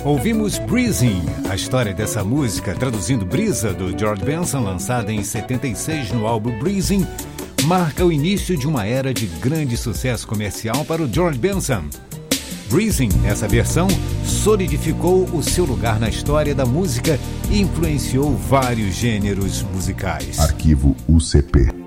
Ouvimos Breezing, a história dessa música, traduzindo Brisa, do George Benson, lançada em 76 no álbum Breezing, marca o início de uma era de grande sucesso comercial para o George Benson. Breezing, nessa versão, solidificou o seu lugar na história da música e influenciou vários gêneros musicais. Arquivo UCP.